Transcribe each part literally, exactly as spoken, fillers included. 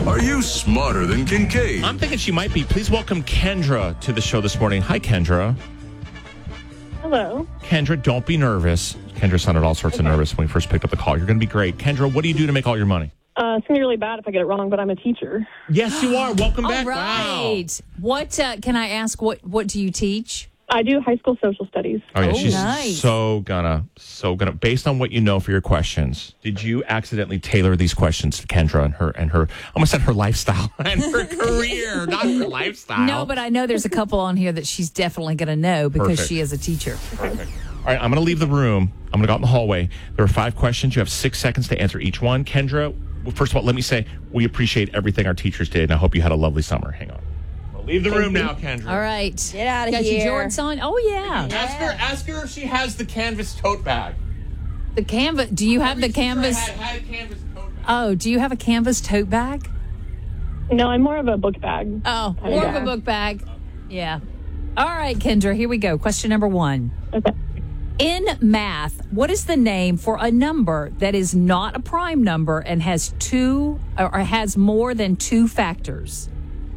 Are you smarter than Kincaid? I'm thinking she might be. Please welcome Kendra to the show this morning. Hi, Kendra. Hello. Kendra, don't be nervous. Kendra sounded all sorts of nervous when we first picked up the call. You're going to be great. Kendra, what do you do to make all your money? Uh, it's going to be really bad if I get it wrong, but I'm a teacher. Yes, you are. Welcome All back. right. Wow. What uh, can I ask? What What do you teach? I do high school social studies. Oh, yeah, Oh, she's nice. so gonna, so gonna. Based on what you know for your questions, did you accidentally tailor these questions to Kendra and her and her? I almost said her lifestyle and her career, not her lifestyle. No, but I know there's a couple on here that she's definitely going to know because Perfect. she is a teacher. Perfect. All right, I'm going to leave the room. I'm going to go out in the hallway. There are five questions. You have six seconds to answer each one. Kendra, well, first of all, let me say we appreciate everything our teachers did, and I hope you had a lovely summer. Hang on. Well, leave the room now, Kendra. All right. Get out of Got here. your jorts on? Oh, yeah. Ask her. Ask her if she has the canvas tote bag. The canvas. Do you have the Every teacher canvas? Had, had a canvas tote bag. Oh, do you have a canvas tote bag? No, I'm more of a book bag. Oh, Kinda more of a guy. book bag. Yeah. All right, Kendra, here we go. Question number one. Okay. In math, what is the name for a number that is not a prime number and has two or has more than two factors?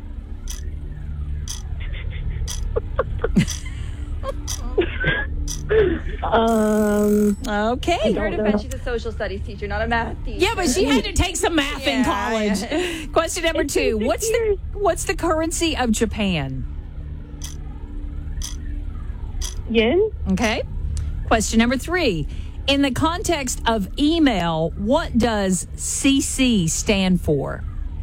Um, Okay. I heard about she's a social studies teacher, not a math teacher. Yeah, but she had to take some math in Yeah, college. yeah. Question number It's two. been What's six the years. what's the currency of Japan? yen? Okay. Question number three. In the context of email, what does C C stand for?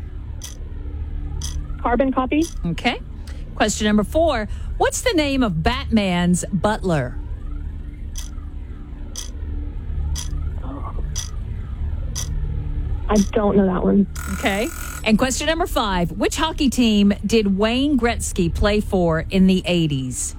Carbon copy? Okay. Question number four. What's the name of Batman's butler? I don't know that one. Okay. And question number five. Which hockey team did Wayne Gretzky play for in the eighties?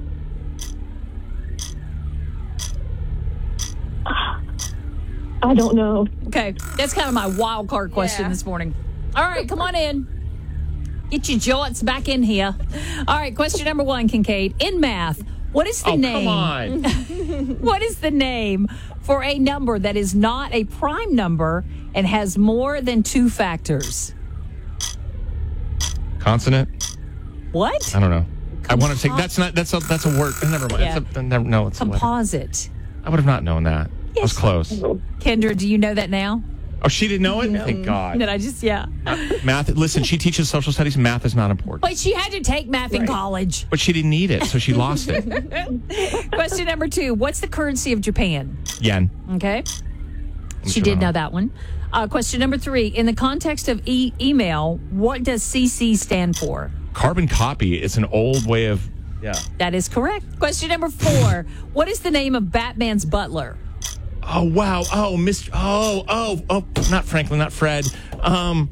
I don't know. Okay. That's kind of my wild card question Yeah. this morning. All right, come on in. Get your joints back in here. All right, question number one, Kincaid. In math, what is the Oh, name? come on. What is the name for a number that is not a prime number and has more than two factors? Consonant? What? I don't know. I want to take. That's not. That's a. That's a word. Never mind. Yeah. It's a, never, no, it's a letter. Composite. I would have not known that. I was Yes. close. Kendra, do you know that now? Oh, she didn't know it? Thank God. That I just, yeah. Math. Listen, she teaches social studies. Math is not important. But she had to take math in college. But she didn't need it, so she lost it. Question number two. What's the currency of Japan? Yen. Okay. She sure did not. know that one. Uh, question number three. In the context of e- email, what does C C stand for? Carbon copy is an old way of. Yeah. That is correct. Question number four. What is the name of Batman's butler? Oh wow. Oh, Mister Oh, oh, oh. Not Franklin. Not Fred. Um.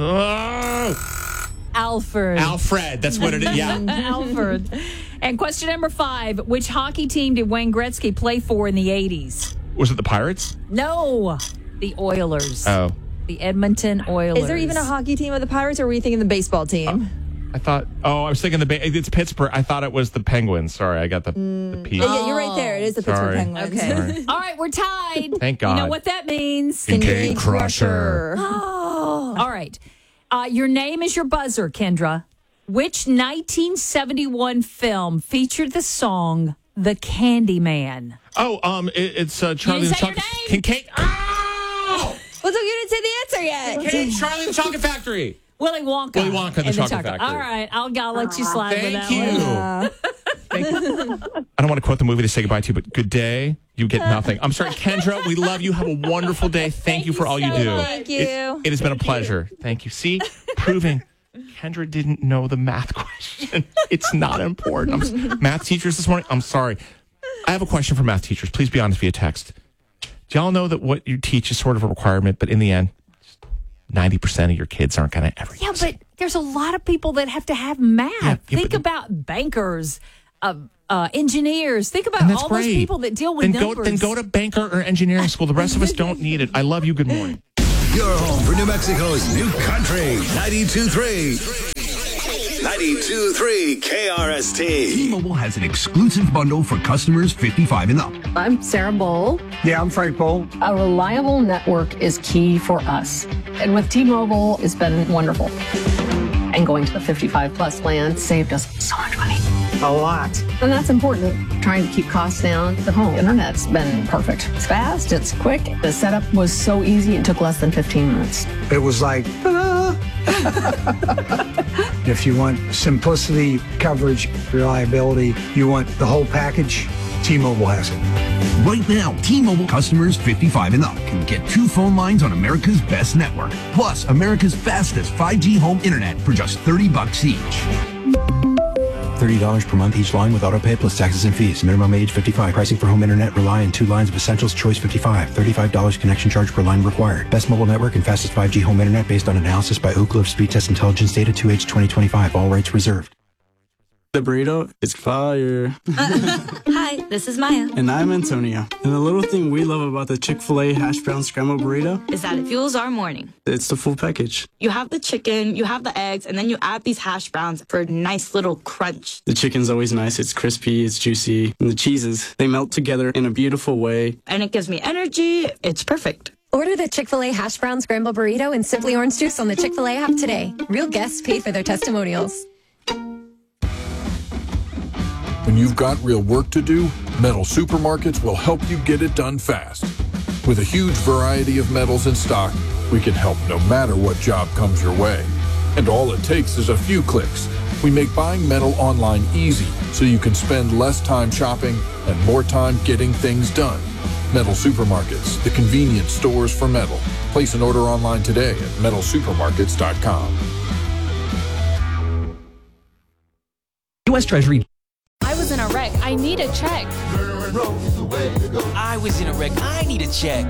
oh, Alfred. Alfred. That's what it is. Yeah. Alfred. And question number five. Which hockey team did Wayne Gretzky play for in the eighties? Was it the Pirates? No. The Oilers. Oh. The Edmonton Oilers. Is there even a hockey team of the Pirates, or were you thinking the baseball team? I thought. Oh, I was thinking the. Ba- it's Pittsburgh. I thought it was the Penguins. Sorry, I got the the P. Yeah, yeah, you're right there. It is the Sorry. Pittsburgh Penguins. Okay. Sorry. All right, we're tied. Thank You know God. what that means? Kincaid Crusher. Oh. All right. Uh, your name is your buzzer, Kendra. Which nineteen seventy-one film featured the song "The Candyman"? Oh, um, it, it's uh, Charlie didn't the say your Chocolate. name? Kincaid. Oh! Well, so you didn't say the answer yet. Kincaid, Charlie the Chocolate Factory. Willy Wonka. Willy Wonka and the and Chocolate Factory. All right, I'll, I'll let you slide with Thank that you. one. Uh, Thank you. I don't want to quote the movie to say goodbye to you, but good day. You get nothing. I'm sorry, Kendra. We love you. Have a wonderful day. Thank, Thank you for you all so you do. much. Thank you. It, it has been a pleasure. Thank you. See, proving Kendra didn't know the math question. It's not important. I'm, s- math teachers this morning. I'm sorry. I have a question for math teachers. Please be honest via text. Do y'all know that what you teach is sort of a requirement, but in the end, ninety percent of your kids aren't going to ever Yeah, use but it? there's a lot of people that have to have math. Yeah, yeah, Think but- about bankers, uh, uh, engineers. Think about And that's all great. those people that deal with then numbers. Go, then go to banker or engineering school. The rest of us don't need it. I love you. Good morning. Your home for New Mexico's new country. ninety-two point three. ninety-two point three K R S T. T-Mobile has an exclusive bundle for customers fifty-five and up. I'm Sarah Bowl. Yeah, I'm Frank Bowl. A reliable network is key for us. And with T-Mobile, it's been wonderful. And going to the fifty-five plus plan saved us so much money. A lot. And that's important. Trying to keep costs down. The home internet's been perfect. It's fast, it's quick. The setup was so easy, it took less than fifteen minutes. It was like, ta-da! If you want simplicity, coverage, reliability, you want the whole package, T-Mobile has it. Right now, T-Mobile customers fifty-five and up can get two phone lines on America's best network, plus America's fastest five G home internet for just thirty bucks each. thirty dollars per month each line with autopay plus taxes and fees. Minimum age fifty-five. Pricing for home internet rely on two lines of Essentials Choice fifty-five. thirty-five dollars connection charge per line required. Best mobile network and fastest five G home internet based on analysis by Ookla of Speed Test Intelligence Data two H twenty twenty-five. All rights reserved. The burrito is fire. Hi, this is Maya. And I'm Antonio. And the little thing we love about the Chick-fil-A hash brown scrambled burrito is that it fuels our morning. It's the full package. You have the chicken, you have the eggs, and then you add these hash browns for a nice little crunch. The chicken's always nice. It's crispy, it's juicy. And the cheeses, they melt together in a beautiful way. And it gives me energy. It's perfect. Order the Chick-fil-A hash brown scrambled burrito and Simply Orange Juice on the Chick-fil-A app today. Real guests pay for their testimonials. When you've got real work to do, Metal Supermarkets will help you get it done fast. With a huge variety of metals in stock, we can help no matter what job comes your way. And all it takes is a few clicks. We make buying metal online easy so you can spend less time shopping and more time getting things done. Metal Supermarkets, the convenience stores for metal. Place an order online today at metal supermarkets dot com. U S Treasury. I was in a wreck. I need a check. I was in a wreck. I need a check.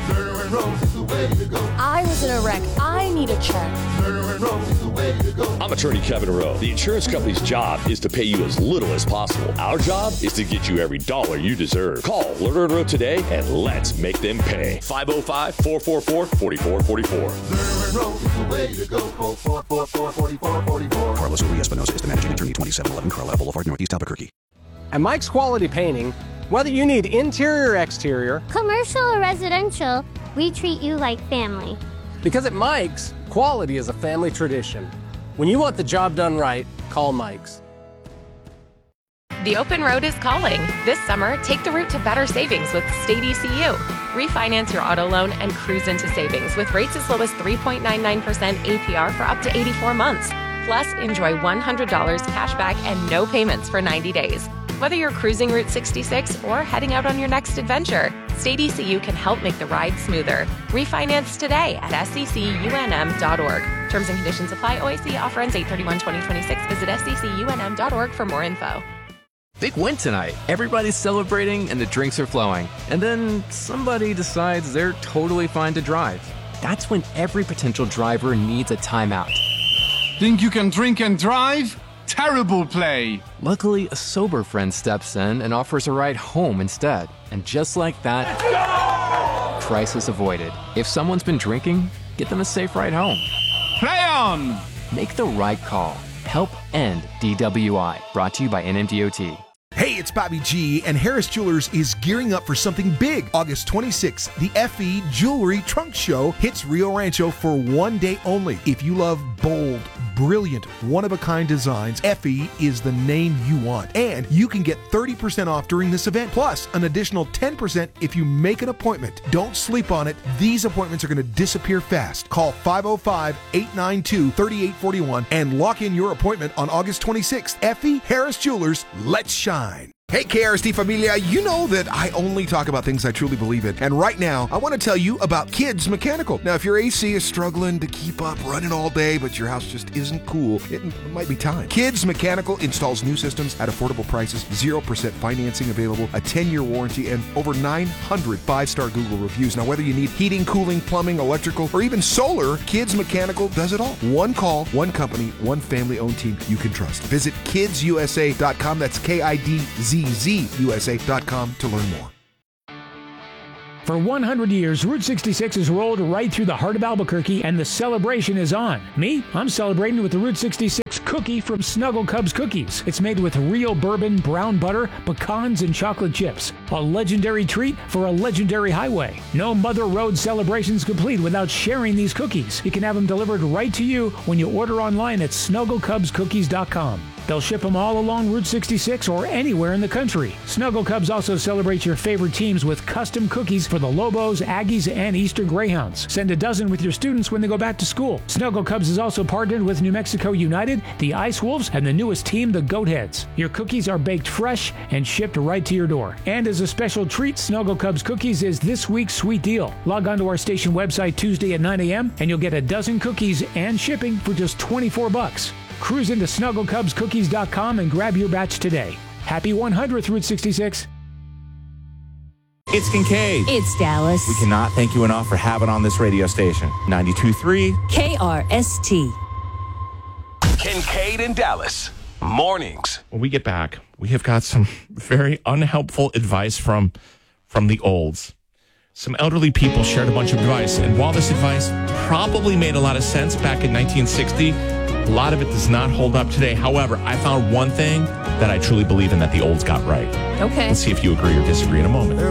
I was in a wreck. I need a check. I'm attorney Kevin Rowe. The insurance company's job is to pay you as little as possible. Our job is to get you every dollar you deserve. Call Lerner and Rowe today and let's make them pay. five oh five, four four four, four four four four. Carlos Uri Espinosa is the managing attorney, twenty-seven eleven Carlisle Boulevard, Northeast Albuquerque. At Mike's Quality Painting, whether you need interior or exterior, commercial or residential, we treat you like family. Because at Mike's, quality is a family tradition. When you want the job done right, call Mike's. The open road is calling. This summer, take the route to better savings with State E C U. Refinance your auto loan and cruise into savings with rates as low as three point nine nine percent A P R for up to eighty-four months. Plus, enjoy one hundred dollars cash back and no payments for ninety days. Whether you're cruising Route sixty-six or heading out on your next adventure, State E C U can help make the ride smoother. Refinance today at S E C U N M dot org. Terms and conditions apply. O I C offer ends eight thirty-one twenty twenty-six. Visit S E C U N M dot org for more info. Big win tonight. Everybody's celebrating and the drinks are flowing. And then somebody decides they're totally fine to drive. That's when every potential driver needs a timeout. Think you can drink and drive? Terrible play. Luckily, a sober friend steps in and offers a ride home instead. And just like that, crisis avoided. If someone's been drinking, get them a safe ride home. Play on! Make the right call. Help end D W I. Brought to you by N M D O T. Hey, it's Bobby G, and Harris Jewelers is gearing up for something big. August twenty-sixth, the F E Jewelry Trunk Show hits Rio Rancho for one day only. If you love bold, brilliant, one-of-a-kind designs, F E is the name you want. And you can get thirty percent off during this event, plus an additional ten percent if you make an appointment. Don't sleep on it. These appointments are going to disappear fast. Call five oh five, eight nine two, three eight four one and lock in your appointment on August twenty-sixth. F E Harris Jewelers, let's shine. Hey, K R S T Familia, you know that I only talk about things I truly believe in. And right now, I want to tell you about Kids Mechanical. Now, if your A C is struggling to keep up running all day, but your house just isn't cool, it might be time. Kids Mechanical installs new systems at affordable prices, zero percent financing available, a ten-year warranty, and over nine hundred five-star Google reviews. Now, whether you need heating, cooling, plumbing, electrical, or even solar, Kids Mechanical does it all. One call, one company, one family-owned team you can trust. Visit kids U S A dot com. That's K I D Z Z U S A dot com to learn more. For one hundred years, Route sixty-six has rolled right through the heart of Albuquerque, and the celebration is on. Me? I'm celebrating with the Route sixty-six cookie from Snuggle Cubs Cookies. It's made with real bourbon, brown butter, pecans, and chocolate chips. A legendary treat for a legendary highway. No Mother Road celebrations complete without sharing these cookies. You can have them delivered right to you when you order online at snuggle cubs cookies dot com. They'll ship them all along Route sixty-six or anywhere in the country. Snuggle Cubs also celebrates your favorite teams with custom cookies for the Lobos, Aggies, and Easter Greyhounds. Send a dozen with your students when they go back to school. Snuggle Cubs is also partnered with New Mexico United, the Ice Wolves, and the newest team, the Goatheads. Your cookies are baked fresh and shipped right to your door. And as a special treat, Snuggle Cubs Cookies is this week's sweet deal. Log on to our station website Tuesday at nine a.m. and you'll get a dozen cookies and shipping for just twenty-four bucks. Cruise into snuggle cubs cookies dot com and grab your batch today. Happy one hundredth Route sixty-six. It's Kincaid. It's Dallas. We cannot thank you enough for having on this radio station. ninety-two point three K R S T. Kincaid and Dallas. Mornings. When we get back, we have got some very unhelpful advice from, from the olds. Some elderly people shared a bunch of advice, and while this advice probably made a lot of sense back in nineteen sixty, a lot of it does not hold up today. However, I found one thing that I truly believe in that the olds got right. Okay. Let's see if you agree or disagree in a moment.